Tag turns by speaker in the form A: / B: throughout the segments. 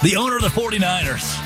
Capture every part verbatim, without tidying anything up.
A: The owner of the 49ers.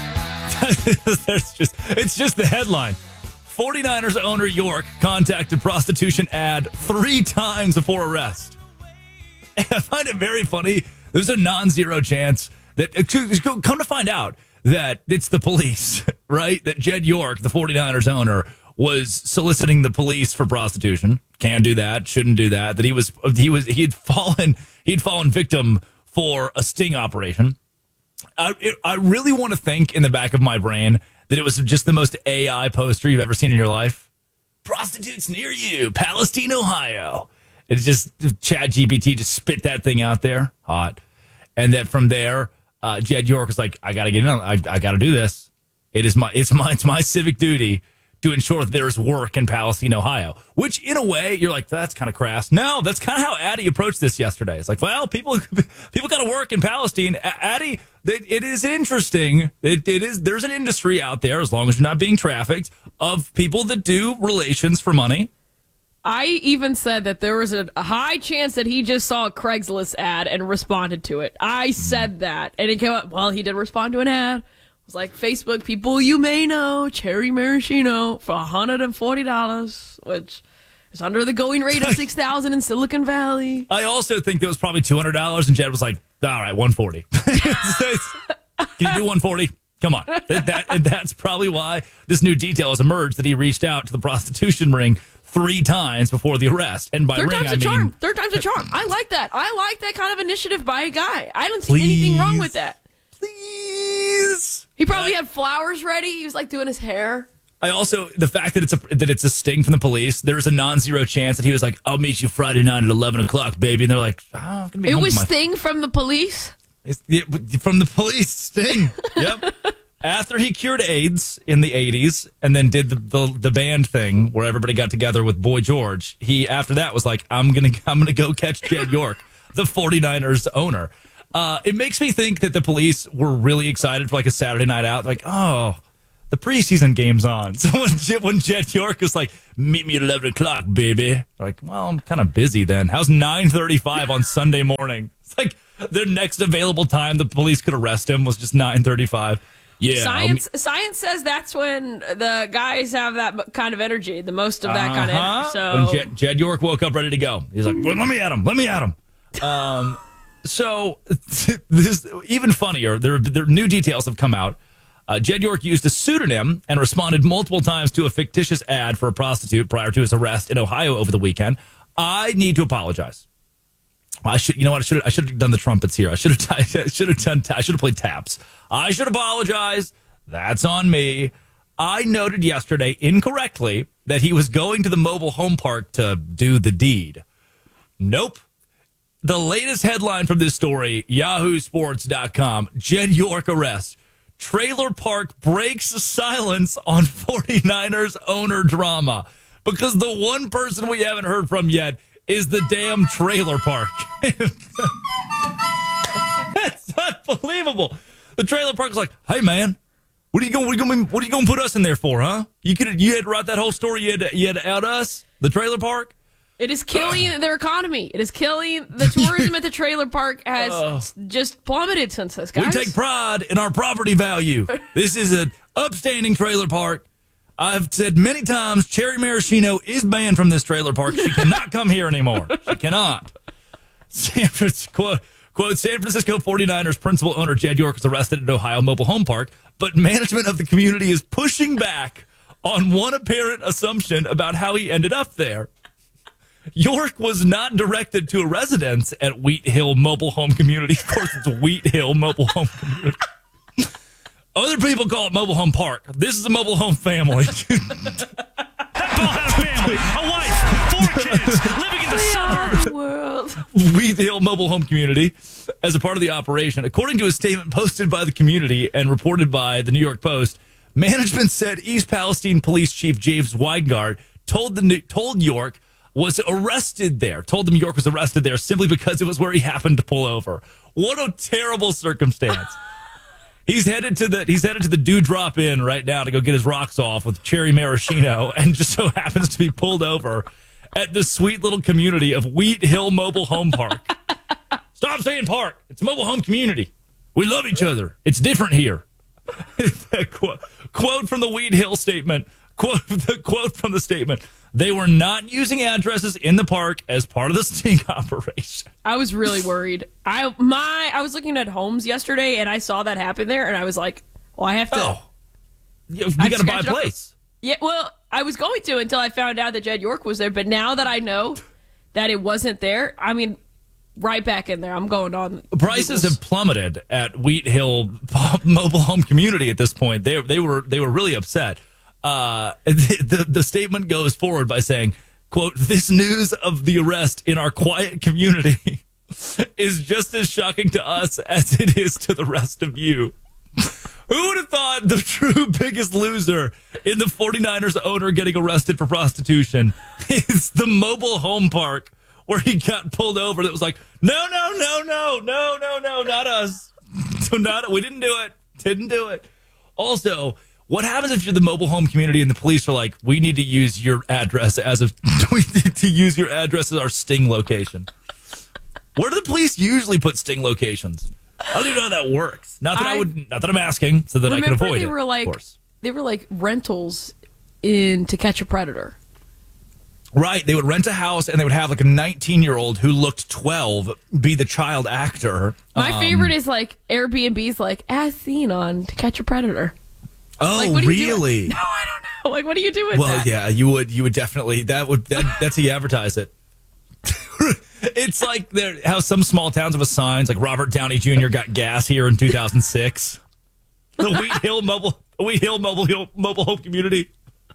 A: That's just, it's just the headline. 49ers owner York contacted prostitution ad three times before arrest. And I find it very funny. There's a non-zero chance that, come to find out, that it's the police, right? That Jed York, the 49ers owner, was soliciting the police for prostitution. Can't do that. Shouldn't do that. That he was he was he'd fallen he'd fallen victim for a sting operation. I it, I really want to think in the back of my brain that it was just the most A I poster you've ever seen in your life. Prostitutes near you, Palestine, Ohio. It's just Chat G P T just spit that thing out there, hot, and that from there, uh, Jed York was like, "I got to get in. I, I got to do this. It is my it's my it's my civic duty to ensure that there's work in Palestine, Ohio." Which, in a way, you're like, that's kind of crass. No, that's kind of how Addie approached this yesterday. It's like, well, people people got to work in Palestine. Addie, it, it is interesting. It, it is there's an industry out there, as long as you're not being trafficked, of people that do relations for money.
B: I even said that there was a, a high chance that he just saw a Craigslist ad and responded to it. I said that. And it came up, well, he did respond to an ad. It was like, Facebook people you may know, Cherry Maraschino for one hundred forty dollars, which is under the going rate of six thousand dollars in Silicon Valley.
A: I also think that was probably two hundred dollars, and Jed was like, all right, one hundred forty dollars. Can you do one hundred forty dollars? Come on. That, that, that's probably why this new detail has emerged, that he reached out to the prostitution ring three times before the arrest. And by
B: Third
A: ring,
B: time's
A: I
B: a charm.
A: mean...
B: Third time's a charm. I like that. I like that kind of initiative by a guy. I don't see
A: Please.
B: anything wrong with that.
A: Please.
B: He probably had flowers ready. He was like doing his hair.
A: I also, the fact that it's a that it's a sting from the police, there's a non-zero chance that he was like, I'll meet you Friday night at eleven o'clock, baby. And they're like, oh, I'm gonna be
B: It
A: home
B: was
A: with my...
B: Sting from the police?
A: It's, it, from the police, Sting. Yep. After he cured AIDS in the eighties and then did the, the the band thing where everybody got together with Boy George, he after that was like, I'm gonna I'm gonna go catch Jed York, the 49ers owner. Uh, it makes me think that the police were really excited for like a Saturday night out. Like, oh, the preseason game's on. So when Jed, when Jed York was like, meet me at eleven o'clock, baby. Like, well, I'm kind of busy then. How's nine thirty-five on Sunday morning? It's like the next available time the police could arrest him was just nine thirty-five. Yeah,
B: science um, science says that's when the guys have that kind of energy, the most of that uh-huh. kind of energy. So
A: when Jed, Jed York woke up ready to go, he's like, well, let me at him, let me at him. Um, so this even funnier. There, there new details have come out. Uh, Jed York used a pseudonym and responded multiple times to a fictitious ad for a prostitute prior to his arrest in Ohio over the weekend. I need to apologize. I should, you know what? I should, I should have done the trumpets here. I should have, I should have done, I should have played taps. I should apologize. That's on me. I noted yesterday incorrectly that he was going to the mobile home park to do the deed. Nope. The latest headline from this story, yahoo sports dot com, Jed York arrest. Trailer park breaks silence on 49ers owner drama. Because the one person we haven't heard from yet is the damn trailer park. That's unbelievable. The trailer park's like, hey man, what are you going? What are you going? What are you going to put us in there for, huh? You could, you had to write that whole story. You had to, you had to out us the trailer park.
B: It is killing their economy. It is killing the tourism at the trailer park has uh, just plummeted since this, guys.
A: We take pride in our property value. This is an upstanding trailer park. I've said many times, Cherry Maraschino is banned from this trailer park. She cannot come here anymore. She cannot. San Francisco, quote, San Francisco 49ers principal owner Jed York was arrested at Ohio Mobile Home Park, but management of the community is pushing back on one apparent assumption about how he ended up there. York was not directed to a residence at Wheat Hill Mobile Home Community. Of course, it's Wheat Hill Mobile Home Community. Other people call it Mobile Home Park. This is a mobile home family.
C: That Bill had a family, a wife, four kids, living in the suburbs.
B: World.
A: Wheat Hill Mobile Home Community as a part of the operation. According to a statement posted by the community and reported by the New York Post, management said East Palestine Police Chief James Weingart told the told York was arrested there. Told them York was arrested there simply because it was where he happened to pull over. What a terrible circumstance. He's headed to the he's headed to the Dewdrop Inn right now to go get his rocks off with Cherry Maraschino, and just so happens to be pulled over at the sweet little community of Wheat Hill Mobile Home Park. Stop saying park. It's a mobile home community. We love each other. It's different here. quote, quote from the Weed Hill statement. Quote the quote from the statement. They were not using addresses in the park as part of the sting operation.
B: I was really worried. I my I was looking at homes yesterday and I saw that happen there and I was like, well, I have to.
A: Oh, you, you
B: I'd
A: got to buy a
B: scratch it off.
A: place.
B: Yeah, well, I was going to until I found out that Jed York was there. But now that I know that it wasn't there, I mean, right back in there. I'm going on.
A: Prices
B: Google's.
A: have plummeted at Wheat Hill Mobile Home Community at this point. They they were they were really upset. Uh, the, the the statement goes forward by saying, "quote This news of the arrest in our quiet community is just as shocking to us as it is to the rest of you." Who would have thought the true biggest loser in the 49ers owner getting arrested for prostitution is the mobile home park where he got pulled over that was like, no, no, no, no, no, no, no, not us. So not, we didn't do it. Didn't do it. Also, what happens if you're the mobile home community and the police are like, we need to use your address as a, we need to use your address as our sting location? Where do the police usually put sting locations? I don't even know how that works. Not that I, I would, not that I'm asking, so that I can avoid
B: they
A: it.
B: Were like,
A: of course.
B: They were like rentals in To Catch a Predator.
A: Right. They would rent a house and they would have like a nineteen-year-old who looked twelve be the child actor.
B: My
A: um,
B: favorite is like Airbnb's like, as seen on To Catch a Predator.
A: Oh,
B: like, what are you
A: really?
B: doing? No, I don't know. Like, what do you do with
A: well,
B: that?
A: Well, yeah, you would. You would definitely. That would. That, that's how you advertise it. It's like there how some small towns have a signs like Robert Downey Junior got gas here in two thousand six. The Wheat Hill mobile Wheat Hill mobile Hill, mobile home community.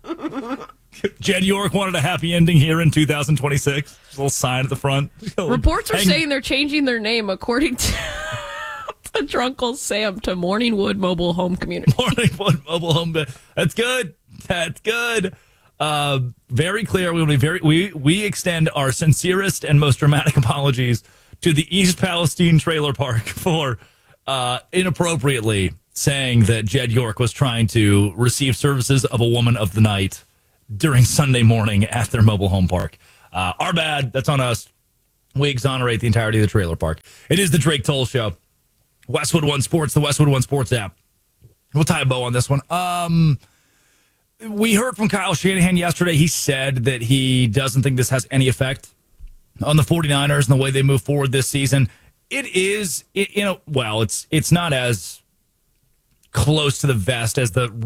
A: Jed York wanted a happy ending here in two thousand twenty-six. A little sign at the front.
B: Reports are
A: Hang-
B: saying they're changing their name according to, to Drunkle Sam to Morningwood Mobile Home Community.
A: Morningwood mobile home. That's good. That's good. Uh, very clear. We will be very. We we extend our sincerest and most dramatic apologies to the East Palestine Trailer Park for uh, inappropriately saying that Jed York was trying to receive services of a woman of the night during Sunday morning at their mobile home park. Uh, our bad. That's on us. We exonerate the entirety of the trailer park. It is the Drake Toll Show. Westwood One Sports, the Westwood One Sports app. We'll tie a bow on this one. Um. We heard from Kyle Shanahan yesterday. He said that he doesn't think this has any effect on the 49ers and the way they move forward this season. It is, it, you know, well, it's it's not as close to the vest as the